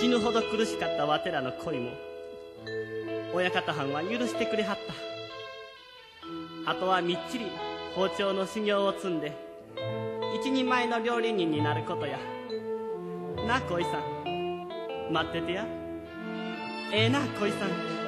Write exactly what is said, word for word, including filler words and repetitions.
死ぬほど苦しかったわてらの恋も親方はんは許してくれはった。あとはみっちり包丁の修行を積んで一人前の料理人になることや。なあ恋さん、待っててや。ええな恋さん。